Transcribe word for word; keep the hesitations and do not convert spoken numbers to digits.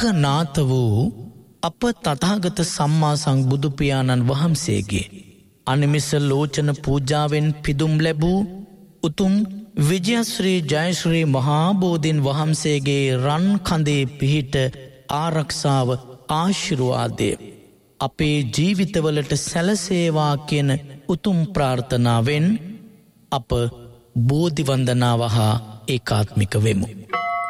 අක්කනාත වූ අප තථාගත සම්මා සම්බුදු පියාණන් වහන්සේගේ අනිමිස ලෝචන පූජාවෙන් පිදුම් ලැබූ උතුම් විජයශ්‍රී ජයශ්‍රී මහා බෝධීන් වහන්සේගේ රන් කඳේ පිහිට ආරක්ෂාව ආශිර්වාදය අපේ ජීවිතවලට සැලසේවා කියන උතුම් ප්‍රාර්ථනාවෙන් අප බෝධි වන්දනාව හා ඒකාත්මික වෙමු.